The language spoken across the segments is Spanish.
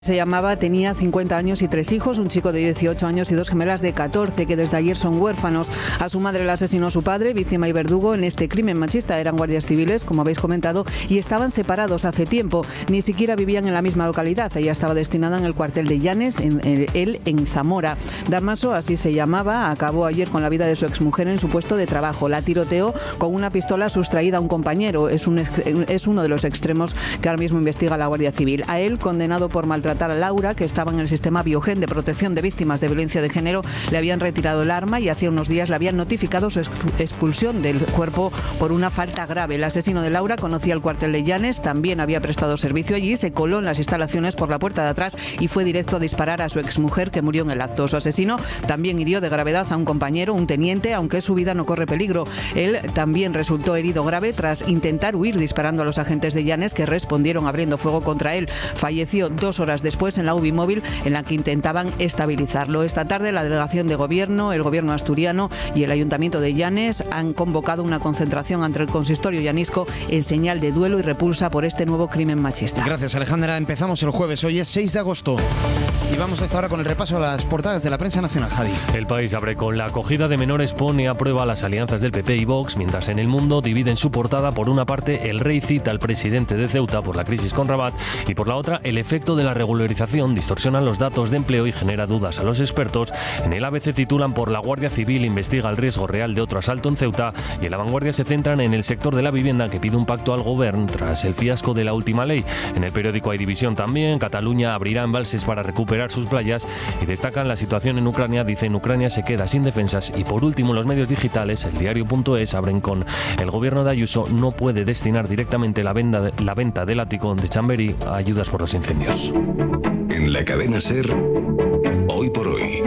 Se llamaba, tenía 50 años y 3 hijos, un chico de 18 años y 2 gemelas de 14, que desde ayer son huérfanos. A su madre la asesinó su padre, víctima y verdugo en este crimen machista. Eran guardias civiles, como habéis comentado, y estaban separados hace tiempo. Ni siquiera vivían en la misma localidad. Ella estaba destinada en el cuartel de Llanes, él en Zamora. Damaso, así se llamaba, acabó ayer con la vida de su exmujer en su puesto de trabajo. La tiroteó con una pistola sustraída a un compañero. Es uno de los extremos que ahora mismo investiga la Guardia Civil. A él, condenado por maltratar a Laura, que estaba en el sistema Biogen de protección de víctimas de violencia de género, le habían retirado el arma y hacía unos días le habían notificado su expulsión del cuerpo por una falta grave. El asesino de Laura conocía el cuartel de Llanes, también había prestado servicio allí, se coló en las instalaciones por la puerta de atrás y fue directo a disparar a su exmujer, que murió en el acto. Su asesino también hirió de gravedad a un compañero, un teniente, aunque su vida no corre peligro. Él también resultó herido grave tras intentar huir disparando a los agentes de Llanes, que respondieron abriendo fuego contra él. Falleció 2 horas después en la UBI móvil en la que intentaban estabilizarlo. Esta tarde la delegación de gobierno, el gobierno asturiano y el ayuntamiento de Llanes han convocado una concentración ante el consistorio llanisco en señal de duelo y repulsa por este nuevo crimen machista. Gracias, Alejandra. Empezamos el jueves, hoy es 6 de agosto y vamos a estar ahora con el repaso de las portadas de la prensa nacional. Javi. El País abre con: la acogida de menores pone a prueba las alianzas del PP y Vox, mientras en El Mundo dividen su portada. Por una parte, el Rey cita al presidente de Ceuta por la crisis con Rabat, y por la otra, el efecto de la regularización distorsiona los datos de empleo y genera dudas a los expertos. En el ABC titulan: por la Guardia Civil investiga el riesgo real de otro asalto en Ceuta, y en La Vanguardia se centran en el sector de la vivienda, que pide un pacto al gobierno tras el fiasco de la última ley. En El Periódico hay división también. Cataluña abrirá embalses para recuperar sus playas, y destacan la situación en Ucrania. Dicen: Ucrania se queda sin defensas. Y por último, los medios digitales, el diario.es, abren con: el gobierno de Ayuso no puede destinar directamente la venta del ático de Chamberí a ayudas por los incendios. En la cadena SER, hoy por hoy.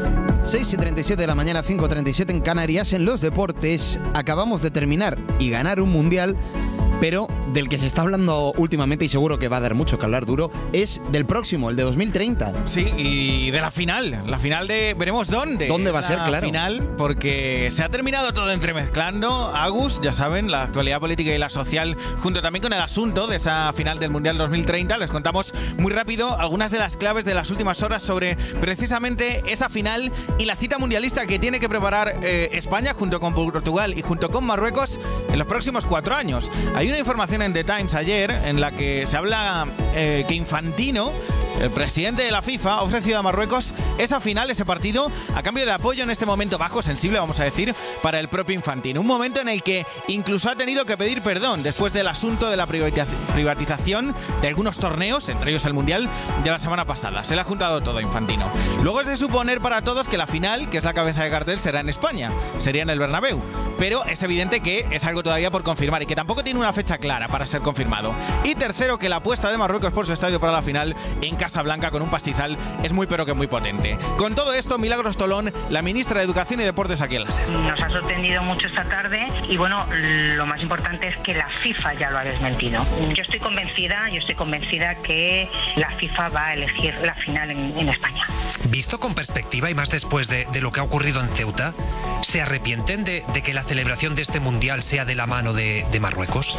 6:37 de la mañana, 5:37 en Canarias. En los deportes, acabamos de terminar y ganar un mundial, pero del que se está hablando últimamente, y seguro que va a dar mucho que hablar duro, es del próximo, el de 2030. Sí, y de la final de veremos dónde. ¿Dónde va a ser? Claro. La final, porque se ha terminado todo entremezclando. Agus, ya saben, la actualidad política y la social, junto también con el asunto de esa final del Mundial 2030. Les contamos muy rápido algunas de las claves de las últimas horas sobre precisamente esa final y la cita mundialista que tiene que preparar España junto con Portugal y junto con Marruecos en los próximos 4 años. Hay una información en The Times ayer en la que se habla que Infantino, el presidente de la FIFA, ha ofrecido a Marruecos esa final, ese partido, a cambio de apoyo en este momento bajo, sensible, vamos a decir, para el propio Infantino. Un momento en el que incluso ha tenido que pedir perdón después del asunto de la privatización de algunos torneos, entre ellos el Mundial de la semana pasada. Se le ha juntado todo a Infantino. Luego es de suponer para todos que la final, que es la cabeza de cartel, será en España, sería en el Bernabéu. Pero es evidente que es algo todavía por confirmar y que tampoco tiene una fecha clara para ser confirmado. Y tercero, que la apuesta de Marruecos por su estadio para la final en Casablanca con un pastizal es muy pero que muy potente. Con todo esto, Milagros Tolón, la ministra de Educación y Deportes aquí en la SER. Nos ha sorprendido mucho esta tarde y bueno, lo más importante es que la FIFA ya lo ha desmentido. Yo estoy convencida que la FIFA va a elegir la final en España. Visto con perspectiva y más después de lo que ha ocurrido en Ceuta, ¿se arrepienten de que la celebración de este mundial sea de la mano de Marruecos?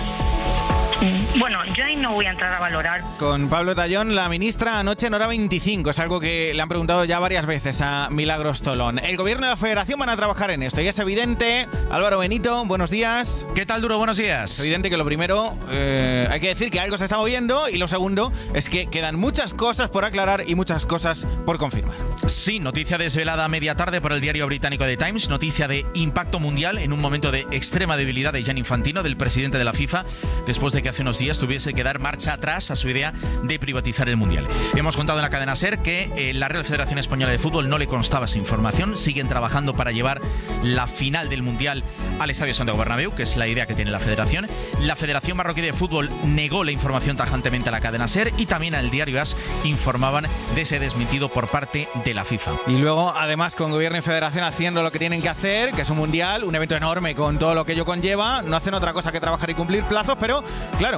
Bueno, yo ahí no voy a entrar a valorar. Con Pablo Tallón, la ministra, anoche en hora 25. Es algo que le han preguntado ya varias veces a Milagros Tolón. El gobierno y la federación van a trabajar en esto y es evidente. Álvaro Benito, buenos días. ¿Qué tal, Duro? Buenos días. Es evidente que lo primero, hay que decir que algo se está moviendo, y lo segundo es que quedan muchas cosas por aclarar y muchas cosas por confirmar. Sí, noticia desvelada a media tarde por el diario británico The Times, noticia de impacto mundial en un momento de extrema debilidad de Gianni Infantino, del presidente de la FIFA, después de que hace unos días tuviese que dar marcha atrás a su idea de privatizar el Mundial. Hemos contado en la cadena SER que la Real Federación Española de Fútbol no le constaba esa información. Siguen trabajando para llevar la final del Mundial al Estadio Santiago Bernabéu, que es la idea que tiene la Federación. La Federación Marroquí de Fútbol negó la información tajantemente a la cadena SER, y también al diario AS informaban de ese desmentido por parte de la FIFA. Y luego, además, con Gobierno y Federación haciendo lo que tienen que hacer, que es un Mundial, un evento enorme con todo lo que ello conlleva, no hacen otra cosa que trabajar y cumplir plazos, pero claro,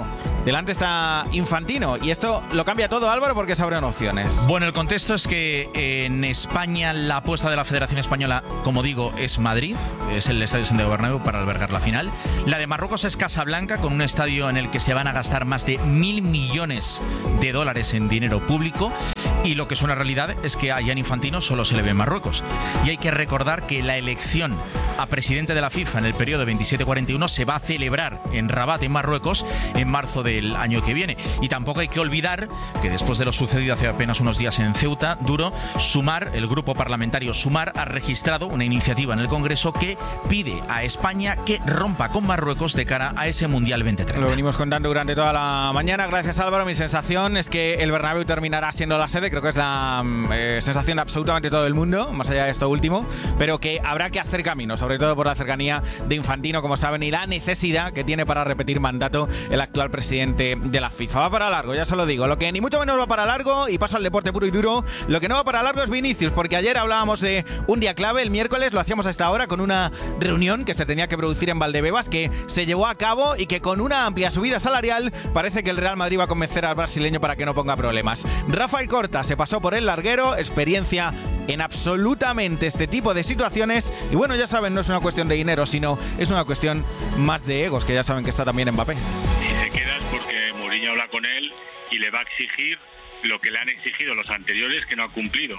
delante está Infantino. Y esto lo cambia todo, Álvaro, porque se abren opciones. Bueno, el contexto es que en España la apuesta de la Federación Española, como digo, es Madrid, es el Estadio Santiago Bernabéu para albergar la final. La de Marruecos es Casablanca, con un estadio en el que se van a gastar más de 1.000 millones de dólares en dinero público. Y lo que es una realidad es que a Gianni Infantino solo se le ve en Marruecos. Y hay que recordar que la elección a presidente de la FIFA en el periodo 27-41 se va a celebrar en Rabat, en Marruecos, en marzo del año que viene. Y tampoco hay que olvidar que después de lo sucedido hace apenas unos días en Ceuta, Duro, Sumar, el grupo parlamentario Sumar, ha registrado una iniciativa en el Congreso que pide a España que rompa con Marruecos de cara a ese Mundial 2030. Lo venimos contando durante toda la mañana. Gracias, Álvaro. Mi sensación es que el Bernabéu terminará siendo la sede. Creo que es la sensación de absolutamente todo el mundo, más allá de esto último, pero que habrá que hacer camino, sobre todo por la cercanía de Infantino, como saben, y la necesidad que tiene para repetir mandato el actual presidente de la FIFA. Va para largo, ya se lo digo. Lo que ni mucho menos va para largo, y paso al deporte puro y duro, lo que no va para largo es Vinicius, porque ayer hablábamos de un día clave, el miércoles lo hacíamos a esta hora con una reunión que se tenía que producir en Valdebebas, que se llevó a cabo y que con una amplia subida salarial parece que el Real Madrid va a convencer al brasileño para que no ponga problemas. Rafael Corta se pasó por el larguero, experiencia en absolutamente este tipo de situaciones, y bueno, ya saben, no es una cuestión de dinero, sino es una cuestión más de egos, que ya saben que está también Mbappé. Y se queda porque Mourinho habla con él y le va a exigir lo que le han exigido los anteriores que no ha cumplido,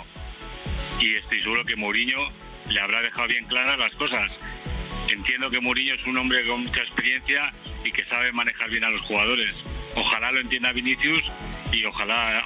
y estoy seguro que Mourinho le habrá dejado bien claras las cosas. Entiendo que Mourinho es un hombre con mucha experiencia y que sabe manejar bien a los jugadores. Ojalá lo entienda Vinicius y ojalá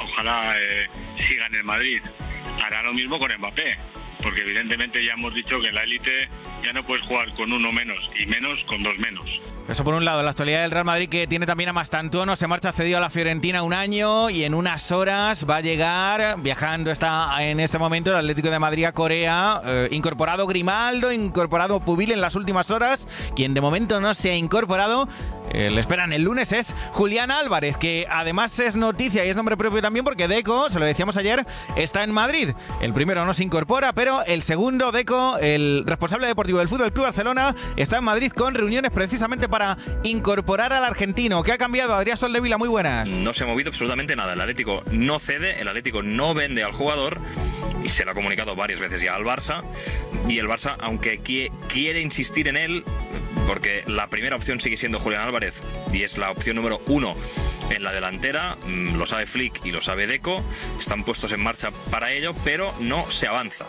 siga en el Madrid. Hará lo mismo con Mbappé, porque evidentemente ya hemos dicho que en la élite ya no puedes jugar con uno menos y menos con dos menos. Eso por un lado, la actualidad del Real Madrid, que tiene también a Mastantuono, se marcha cedido a la Fiorentina un año y en unas horas va a llegar, viajando está en este momento el Atlético de Madrid a Corea, incorporado Grimaldo, incorporado Pubil en las últimas horas, quien de momento no se ha incorporado. Le esperan el lunes es Julián Álvarez, que además es noticia y es nombre propio también porque Deco, se lo decíamos ayer, está en Madrid. El primero no se incorpora, pero el segundo, Deco, el responsable deportivo del Fútbol Club Barcelona, está en Madrid con reuniones precisamente para incorporar al argentino. ¿Qué ha cambiado? Adrián Soldevila, muy buenas. No se ha movido absolutamente nada. El Atlético no cede, el Atlético no vende al jugador y se lo ha comunicado varias veces ya al Barça. Y el Barça, aunque quiere insistir en él, porque la primera opción sigue siendo Julián Álvarez y es la opción número 1 en la delantera, lo sabe Flick y lo sabe Deco, están puestos en marcha para ello, pero no se avanza,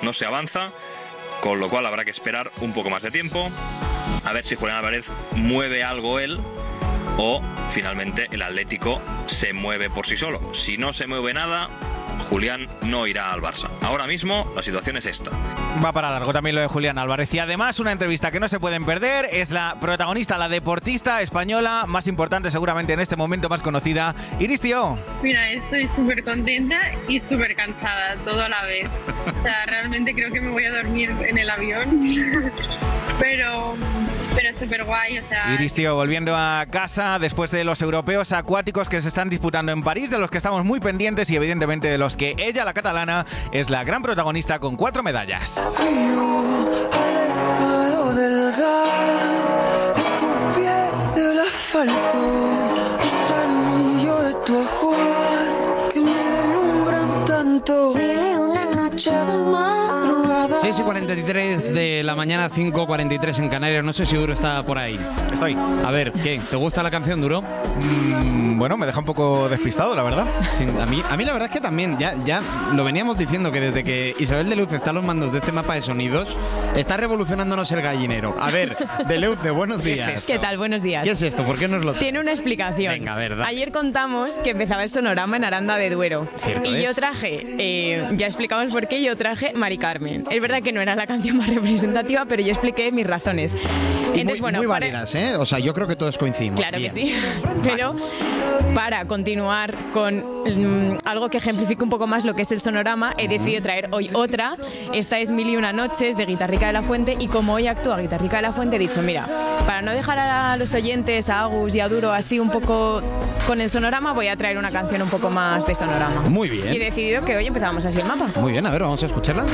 con lo cual habrá que esperar un poco más de tiempo a ver si Julián Álvarez mueve algo él o finalmente el Atlético se mueve por sí solo. Si no se mueve nada, Julián no irá al Barça. Ahora mismo la situación es esta. Va para largo también lo de Julián Álvarez. Y además una entrevista que no se pueden perder. Es la protagonista, la deportista española más importante seguramente en este momento, más conocida, Iris Tío. Mira, estoy súper contenta y súper cansada, todo a la vez. O sea, realmente creo que me voy a dormir en el avión. Pero súper guay, o sea... Iris Tío volviendo a casa después de los europeos acuáticos que se están disputando en París, de los que estamos muy pendientes y evidentemente de los que ella, la catalana, es la gran protagonista con 4 medallas. Una 6:43 de la mañana, 5:43 en Canarias. No sé si Duro está por ahí. Estoy. A ver, ¿qué? ¿Te gusta la canción, Duro? Bueno, me deja un poco despistado, la verdad. Sí, a mí la verdad es que también, ya lo veníamos diciendo, que desde que Isabel de Leuce está a los mandos de este mapa de sonidos, está revolucionándonos el gallinero. A ver, de Leuce, buenos días. ¿Qué tal? Buenos días. ¿Qué es esto? ¿Por qué nos lo Tiene una explicación. Venga, verdad. Ayer contamos que empezaba el sonorama en Aranda de Duero. Cierto y es. yo traje, ya explicamos por qué, yo traje Mari Carmen. Es verdad que no era la canción más representativa, pero yo expliqué mis razones. Entonces, bueno, muy válidas, ¿eh? O sea, yo creo que todos coincidimos. Claro Bien. que sí. Pero para continuar con algo que ejemplifique un poco más lo que es el sonorama, he decidido traer hoy otra. Esta es 1001 noches de Guitarrica de la Fuente, y como hoy actúa Guitarrica de la Fuente, he dicho, mira, para no dejar a los oyentes, a Agus y a Duro así un poco con el sonorama, voy a traer una canción un poco más de sonorama. Muy bien. Y he decidido que hoy empezamos así el mapa. Muy bien, a ver, vamos a escucharla.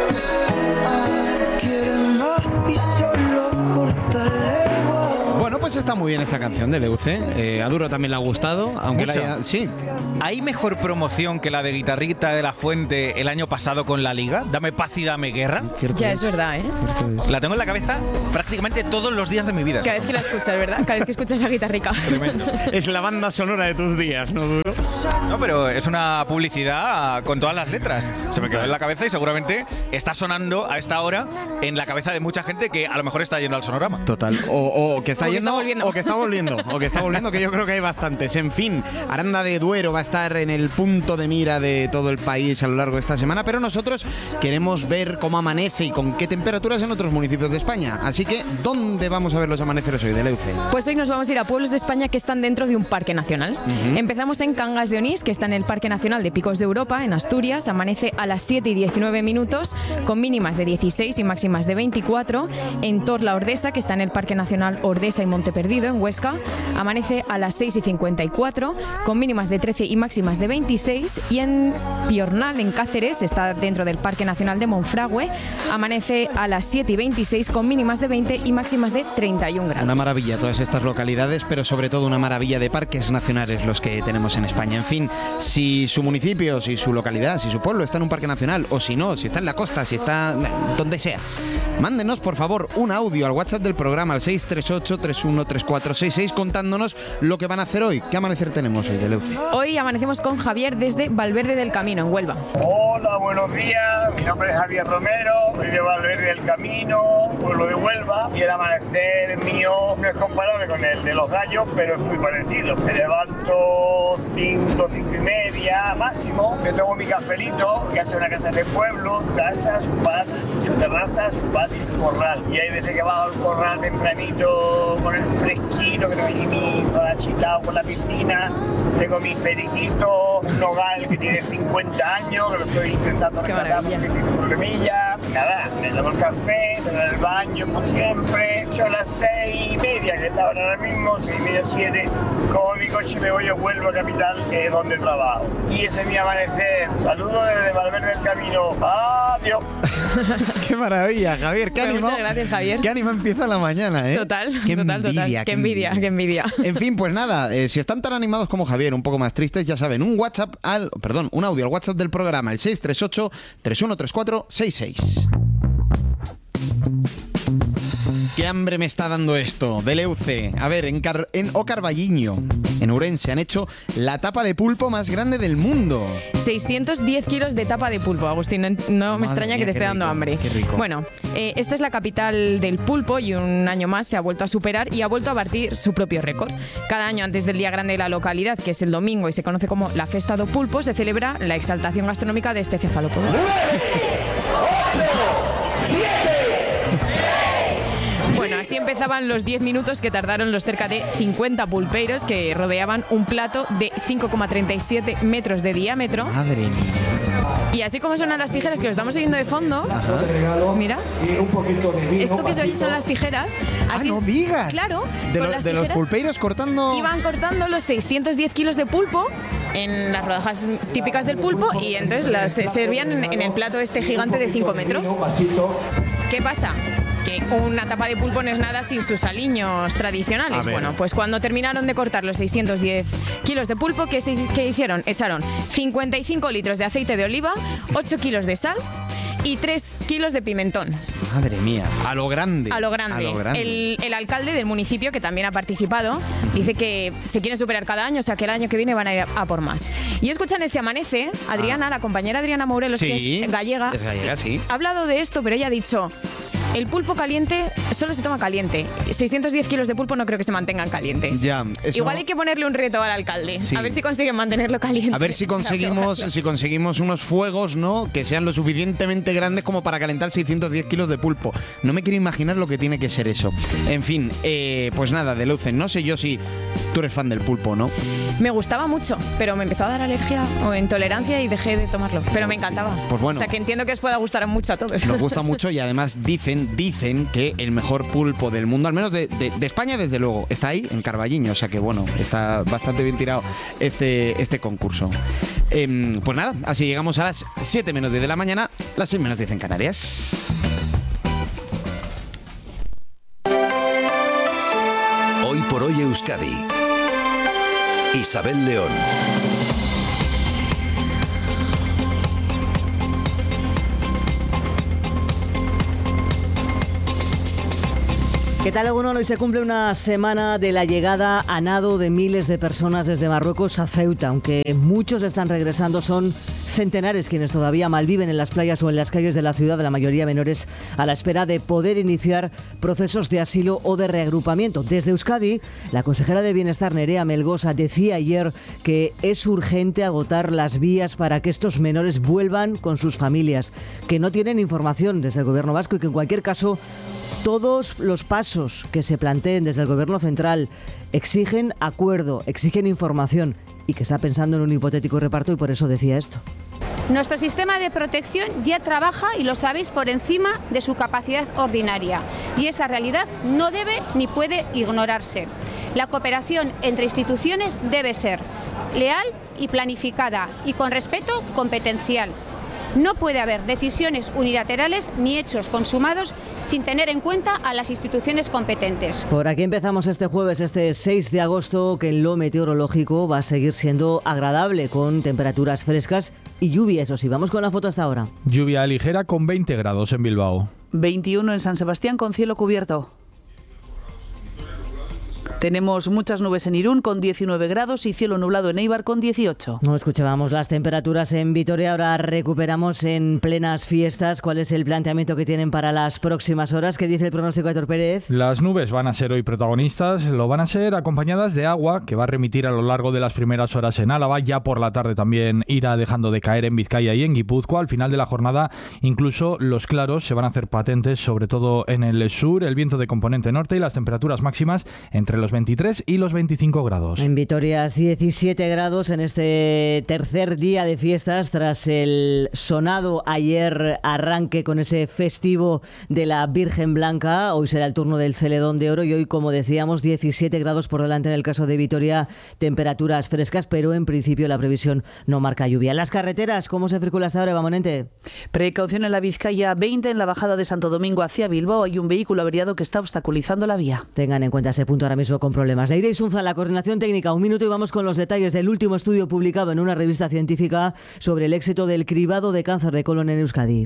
Bueno, pues Además está muy bien esta canción de Leuce. A Duro también le ha gustado, aunque la haya... Sí. ¿Hay mejor promoción que la de Guitarrita de la Fuente el año pasado con la Liga? Dame paz y dame guerra. Ya es verdad, ¿eh? La tengo en la cabeza prácticamente todos los días de mi vida. Cada vez que la escuchas, ¿verdad? Cada vez que escuchas a Guitarrica. Tremendo. Es la banda sonora de tus días, ¿no, Duro? No, pero es una publicidad con todas las letras. Se me quedó en la cabeza y seguramente está sonando a esta hora en la cabeza de mucha gente que a lo mejor está yendo al Sonorama. Total. O que está O que yendo, está volviendo. o que está volviendo. O que está volviendo, que yo creo que hay bastantes. En fin, Aranda de Duero va a estar en el punto de mira de todo el país a lo largo de esta semana, pero nosotros queremos ver cómo amanece y con qué temperaturas en otros municipios de España. Así que, ¿dónde vamos a ver los amaneceres hoy, de Leuce? Pues hoy nos vamos a ir a pueblos de España que están dentro de un parque nacional. Empezamos en Cangas de Onís, que está en el Parque Nacional de Picos de Europa, en Asturias. Amanece a las 7 y 19 minutos, con mínimas de 16 y máximas de 24. En Torla Ordesa, que está en el Parque Nacional Ordesa y Monte Perdido, en Huesca, amanece a las 6 y 54, con mínimas de 13 y máximas de 26. Y en Piornal, en Cáceres, está dentro del Parque Nacional de Monfragüe, amanece a las 7 y 26, con mínimas de 20 y máximas de 31 grados. Una maravilla todas estas localidades, pero sobre todo una maravilla de parques nacionales los que tenemos en España. En fin, si su municipio, si su localidad, si su pueblo está en un parque nacional, o si no, si está en la costa, si está donde sea, mándenos por favor un audio al WhatsApp del programa al 638-313466 contándonos lo que van a hacer hoy. ¿Qué amanecer tenemos hoy, de Leuce? Hoy amanecemos con Javier desde Valverde del Camino, en Huelva. Hola, buenos días. Mi nombre es Javier Romero, soy de Valverde del Camino, pueblo de Huelva, y el amanecer mío no es comparable con el de los gallos, pero es muy parecido. Me levanto 5 y media máximo, me tomo mi cafelito, que hace una casa de pueblo, casa, su patio, su terraza, su patio y su corral. Y hay veces que bajo al corral tempranito con el fresquito, que tengo allí mi zona chilao con la piscina, tengo mi periquito, un nogal que tiene 50 años, que lo estoy intentando rescatar porque tiene un problemilla. Nada, me tomo el café, me doy el baño como siempre. Son las 6:30, que está ahora mismo, 6:30, 7, como mi coche me voy a Huelva capital, que es donde trabajo. Y ese es mi amanecer. Saludos desde Valverde del Camino. Adiós. ¡Qué maravilla, Javier! ¡Qué ánimo! Muchas gracias, Javier. ¡Qué ánimo empieza la mañana, eh! Total, ¡Qué total. envidia, ¡Qué envidia, qué envidia! En fin, pues nada, si están tan animados como Javier, un poco más tristes, ya saben, un audio al WhatsApp del programa, el 638-313466. ¡Qué hambre me está dando esto! De Leuce. A ver, en Ocarballiño, en Ourense, han hecho la tapa de pulpo más grande del mundo. 610 kilos de tapa de pulpo, Agustín. No me extraña que te esté dando hambre. Qué rico. Bueno, esta es la capital del pulpo y un año más se ha vuelto a superar y ha vuelto a batir su propio récord. Cada año antes del día grande de la localidad, que es el domingo y se conoce como la Festa do Pulpo, se celebra la exaltación gastronómica de este cefalópodo. Bueno, así empezaban los 10 minutos que tardaron los cerca de 50 pulpeiros que rodeaban un plato de 5,37 metros de diámetro. Madre mía. Y así como suenan las tijeras que lo estamos oyendo de fondo, mira, esto que se oye son las tijeras. Así no digas. Claro, de los pulpeiros cortando... Iban cortando los 610 kilos de pulpo en las rodajas típicas del pulpo y entonces las servían en el plato este gigante de 5 metros. ¿Qué pasa? Que una tapa de pulpo no es nada sin sus aliños tradicionales. Bueno, pues cuando terminaron de cortar los 610 kilos de pulpo, ¿qué hicieron? Echaron 55 litros de aceite de oliva, 8 kilos de sal y 3 kilos de pimentón. Madre mía, a lo grande. A lo grande. El alcalde del municipio, que también ha participado, dice que se quieren superar cada año, o sea que el año que viene van a ir a por más. Y escuchan ese amanece, Adriana, la compañera Adriana Morelos, sí, que es gallega, sí. Ha hablado de esto, pero ella ha dicho... El pulpo caliente solo se toma caliente. 610 kilos de pulpo no creo que se mantengan calientes. Ya, eso... Igual hay que ponerle un reto al alcalde. Sí. A ver si consiguen mantenerlo caliente. A ver si conseguimos unos fuegos, ¿no? Que sean lo suficientemente grandes como para calentar 610 kilos de pulpo. No me quiero imaginar lo que tiene que ser eso. En fin, pues nada, de Leuce. No sé yo si tú eres fan del pulpo, ¿no? Me gustaba mucho, pero me empezó a dar alergia o intolerancia y dejé de tomarlo. Pero me encantaba. Pues bueno. O sea que entiendo que os pueda gustar mucho a todos. Nos gusta mucho y además dicen que el mejor pulpo del mundo, al menos de España, desde luego, está ahí, en Carballiño. O sea que bueno, está bastante bien tirado este concurso. Pues nada, así llegamos a las 7 menos 10 de la mañana, las 6 menos 10 en Canarias. Hoy por Hoy Euskadi. Isabel León. ¿Qué tal, Egunon? Hoy se cumple una semana de la llegada a nado de miles de personas desde Marruecos a Ceuta. Aunque muchos están regresando, son centenares quienes todavía malviven en las playas o en las calles de la ciudad, la mayoría menores, a la espera de poder iniciar procesos de asilo o de reagrupamiento. Desde Euskadi, la consejera de Bienestar, Nerea Melgosa, decía ayer que es urgente agotar las vías para que estos menores vuelvan con sus familias, que no tienen información desde el Gobierno vasco y que en cualquier caso todos los pasos que se planteen desde el Gobierno central exigen acuerdo, exigen información y que está pensando en un hipotético reparto y por eso decía esto. Nuestro sistema de protección ya trabaja, y lo sabéis, por encima de su capacidad ordinaria. Y esa realidad no debe ni puede ignorarse. La cooperación entre instituciones debe ser leal y planificada y con respeto competencial. No puede haber decisiones unilaterales ni hechos consumados sin tener en cuenta a las instituciones competentes. Por aquí empezamos este jueves, este 6 de agosto, que en lo meteorológico va a seguir siendo agradable, con temperaturas frescas y lluvia, eso sí. Vamos con la foto hasta ahora. Lluvia ligera con 20 grados en Bilbao. 21 en San Sebastián con cielo cubierto. Tenemos muchas nubes en Irún con 19 grados y cielo nublado en Eibar con 18. No escuchábamos las temperaturas en Vitoria, ahora recuperamos en plenas fiestas. ¿Cuál es el planteamiento que tienen para las próximas horas? ¿Qué dice el pronóstico, Aitor Pérez? Las nubes van a ser hoy protagonistas, lo van a ser acompañadas de agua que va a remitir a lo largo de las primeras horas en Álava. Ya por la tarde también irá dejando de caer en Vizcaya y en Guipúzcoa. Al final de la jornada incluso los claros se van a hacer patentes, sobre todo en el sur, el viento de componente norte y las temperaturas máximas entre los 23 y los 25 grados. En Vitoria 17 grados en este tercer día de fiestas tras el sonado ayer arranque con ese festivo de la Virgen Blanca. Hoy será el turno del Celedón de Oro y hoy, como decíamos, 17 grados por delante en el caso de Vitoria, temperaturas frescas, pero en principio la previsión no marca lluvia. En las carreteras, ¿cómo se circula hasta ahora, Eva Monente? Precaución en la Vizcaya 20 en la bajada de Santo Domingo hacia Bilbao. Hay un vehículo averiado que está obstaculizando la vía. Tengan en cuenta ese punto ahora mismo con problemas. Leire Isunza, la coordinación técnica. Un minuto y vamos con los detalles del último estudio publicado en una revista científica sobre el éxito del cribado de cáncer de colon en Euskadi.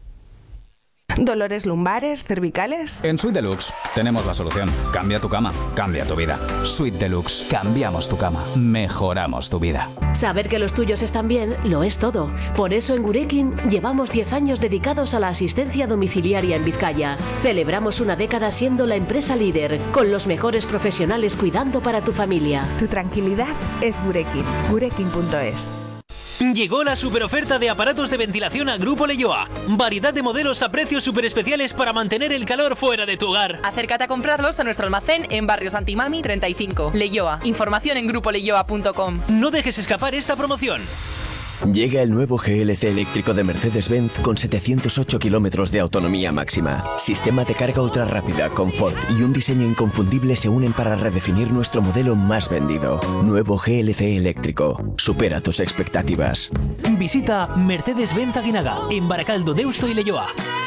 ¿Dolores lumbares, cervicales? En Suite Deluxe tenemos la solución. Cambia tu cama, cambia tu vida. Suite Deluxe. Cambiamos tu cama, mejoramos tu vida. Saber que los tuyos están bien lo es todo. Por eso en Gurekin llevamos 10 años dedicados a la asistencia domiciliaria en Vizcaya. Celebramos una década siendo la empresa líder, con los mejores profesionales cuidando para tu familia. Tu tranquilidad es Gurekin. Gurekin.es. Llegó la superoferta de aparatos de ventilación a Grupo Leioa. Variedad de modelos a precios super especiales para mantener el calor fuera de tu hogar. Acércate a comprarlos a nuestro almacén en Barrio Santimami 35. Leioa. Información en grupoleioa.com. No dejes escapar esta promoción. Llega el nuevo GLC eléctrico de Mercedes-Benz con 708 kilómetros de autonomía máxima. Sistema de carga ultra rápida, confort y un diseño inconfundible se unen para redefinir nuestro modelo más vendido. Nuevo GLC eléctrico. Supera tus expectativas. Visita Mercedes-Benz Aguinaga en Baracaldo, Deusto y Leioa.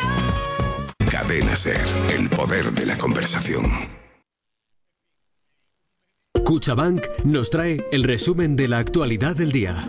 Cadena SER, el poder de la conversación. Cuchabank nos trae el resumen de la actualidad del día.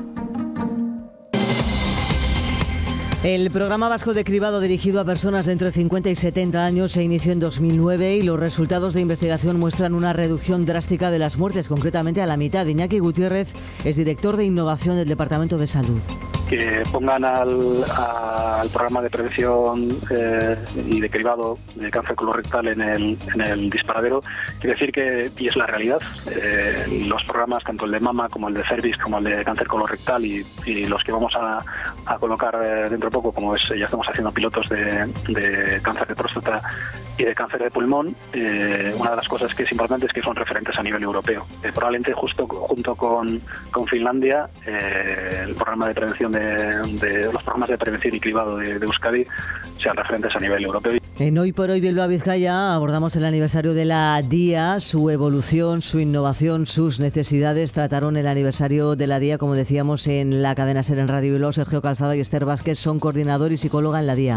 El programa vasco de cribado dirigido a personas de entre 50 y 70 años se inició en 2009 y los resultados de investigación muestran una reducción drástica de las muertes, concretamente a la mitad. Iñaki Gutiérrez es director de innovación del Departamento de Salud. Que pongan al programa de prevención y de cribado de cáncer colorectal en el disparadero, quiere decir que, y es la realidad, los programas, tanto el de mama como el de cervix, como el de cáncer colorectal y los que vamos a colocar dentro de poco, como es, ya estamos haciendo pilotos de cáncer de próstata y de cáncer de pulmón, una de las cosas que es importante es que son referentes a nivel europeo. Probablemente justo junto con Finlandia, el programa de prevención de los programas de prevención y cribado de Euskadi sean referentes a nivel europeo. En Hoy por Hoy Bilbao Vizcaya abordamos el aniversario de la DIA, su evolución, su innovación, sus necesidades. Trataron el aniversario de la DIA, como decíamos, en la cadena SER en Radio Bilbao. Sergio Calzada y Esther Vázquez son coordinador y psicóloga en la DIA.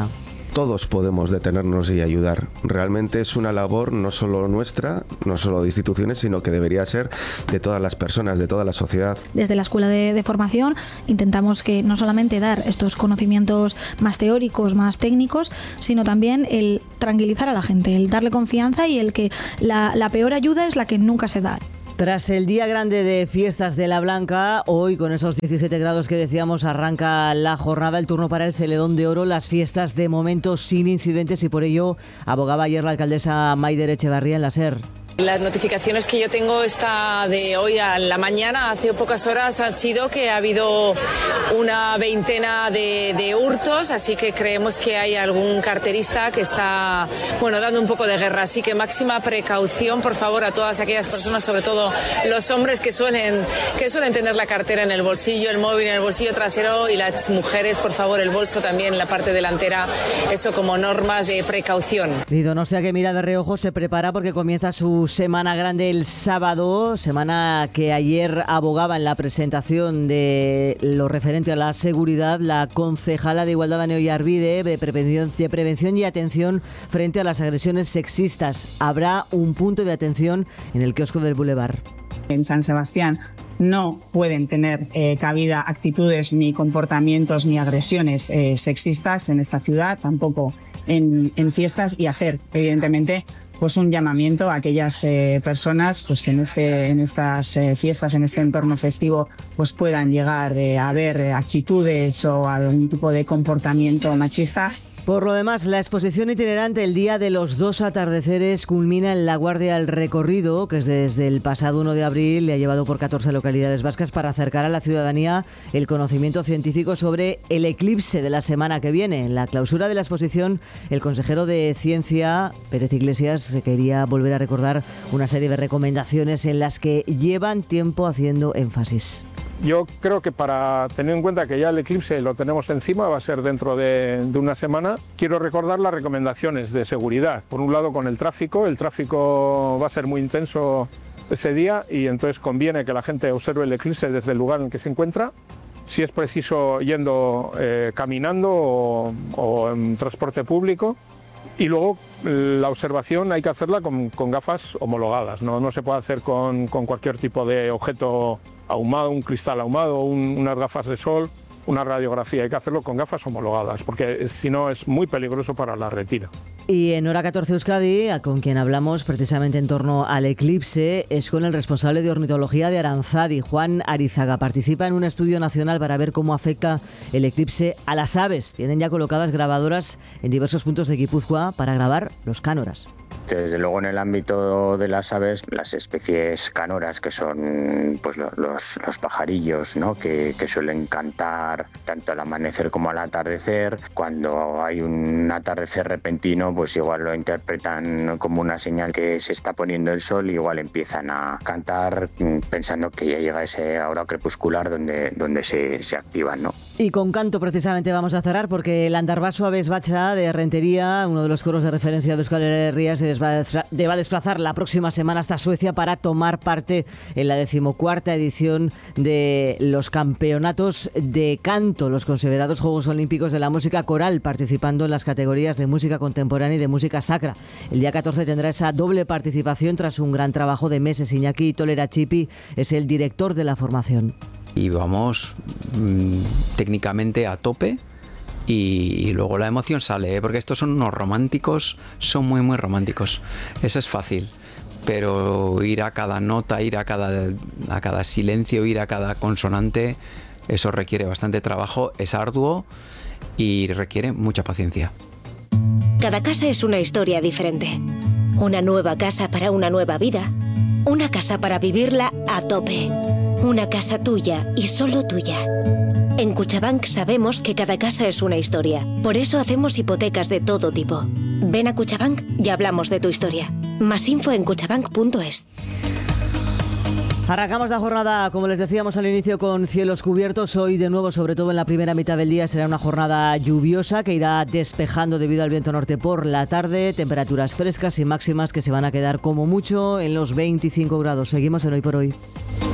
todos podemos detenernos y ayudar. Realmente es una labor no solo nuestra, no solo de instituciones, sino que debería ser de todas las personas, de toda la sociedad. Desde la Escuela de Formación intentamos que no solamente dar estos conocimientos más teóricos, más técnicos, sino también el tranquilizar a la gente, el darle confianza y el que la peor ayuda es la que nunca se da. Tras el día grande de fiestas de La Blanca, hoy con esos 17 grados que decíamos arranca la jornada, el turno para el Celedón de Oro, las fiestas de momento sin incidentes y por ello abogaba ayer la alcaldesa Maider Echevarría en la SER. Las notificaciones que yo tengo de hoy a la mañana, hace pocas horas, han sido que ha habido una veintena de hurtos, así que creemos que hay algún carterista que está dando un poco de guerra. Así que máxima precaución, por favor, a todas aquellas personas, sobre todo los hombres que suelen tener la cartera en el bolsillo, el móvil en el bolsillo trasero, y las mujeres, por favor, el bolso también en la parte delantera, eso como normas de precaución. Y Donostia, que mira de reojo, se prepara porque comienza su semana grande el sábado, semana que ayer abogaba en la presentación de lo referente a la seguridad la concejala de Igualdad Baneo y Arvide de prevención y atención frente a las agresiones sexistas. Habrá un punto de atención en el kiosco del Boulevard. En San Sebastián no pueden tener cabida actitudes ni comportamientos ni agresiones sexistas en esta ciudad, tampoco en fiestas, y hacer, evidentemente, pues un llamamiento a aquellas personas pues que en estas fiestas, en este entorno festivo, pues puedan llegar a ver actitudes o algún tipo de comportamiento machista. Por lo demás, la exposición itinerante El Día de los Dos Atardeceres culmina en La Guardia. El recorrido, que es desde el pasado 1 de abril, le ha llevado por 14 localidades vascas para acercar a la ciudadanía el conocimiento científico sobre el eclipse de la semana que viene. En la clausura de la exposición, el consejero de Ciencia, Pérez Iglesias, quería volver a recordar una serie de recomendaciones en las que llevan tiempo haciendo énfasis. Yo creo que para tener en cuenta que ya el eclipse lo tenemos encima, va a ser dentro de una semana, quiero recordar las recomendaciones de seguridad. Por un lado, con el tráfico va a ser muy intenso ese día y entonces conviene que la gente observe el eclipse desde el lugar en que se encuentra. Si es preciso, yendo caminando o en transporte público. Y luego la observación hay que hacerla con gafas homologadas, no se puede hacer con cualquier tipo de objeto ahumado, un cristal ahumado, unas gafas de sol, una radiografía. Hay que hacerlo con gafas homologadas, porque si no es muy peligroso para la retina. Y en Hora 14 Euskadi, con quien hablamos precisamente en torno al eclipse, es con el responsable de ornitología de Aranzadi, Juan Arizaga. Participa en un estudio nacional para ver cómo afecta el eclipse a las aves. Tienen ya colocadas grabadoras en diversos puntos de Guipúzcoa para grabar los cánoras. Desde luego, en el ámbito de las aves, las especies cánoras, que son pues los pajarillos, ¿no? que suelen cantar tanto al amanecer como al atardecer. Cuando hay un atardecer repentino, pues igual lo interpretan como una señal que se está poniendo el sol, y igual empiezan a cantar pensando que ya llega ese hora crepuscular donde se activan, ¿no? Y con canto precisamente vamos a cerrar, porque el Andarbaso Aves Bacha de Rentería, uno de los coros de referencia de Euskal Herria, se va a desplazar la próxima semana hasta Suecia para tomar parte en la 14ª edición de los campeonatos de canto, los considerados Juegos Olímpicos de la música coral, participando en las categorías de música contemporánea y de música sacra. El día 14 tendrá esa doble participación tras un gran trabajo de meses. Iñaki Tolera Chipi es el director de la formación. Y vamos técnicamente a tope. Y luego la emoción sale, porque estos son unos románticos, son muy muy románticos. Eso es fácil, pero ir a cada nota, ir a cada silencio, ir a cada consonante, eso requiere bastante trabajo, es arduo y requiere mucha paciencia. Cada casa es una historia diferente. Una nueva casa para una nueva vida. Una casa para vivirla a tope. Una casa tuya y solo tuya. En Cuchabank sabemos que cada casa es una historia. Por eso hacemos hipotecas de todo tipo. Ven a Cuchabank y hablamos de tu historia. Más info en cuchabank.es. Arrancamos la jornada, como les decíamos al inicio, con cielos cubiertos. Hoy, de nuevo, sobre todo en la primera mitad del día, será una jornada lluviosa que irá despejando debido al viento norte por la tarde. Temperaturas frescas y máximas que se van a quedar como mucho en los 25 grados. Seguimos en Hoy por Hoy.